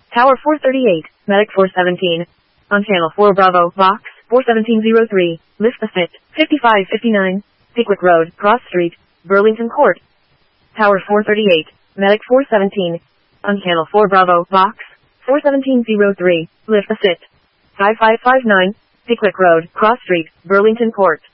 Tower 438, Medic 417. On Channel 4 Bravo, Box 41703, Lift the Fit, 5559. Pickwick Road, Cross Street, Burlington Court. Tower 438, Medic 417. On Channel 4 Bravo, Box 41703, Lift the Fit, 5559. Pickwick Road, Cross Street, Burlington Court.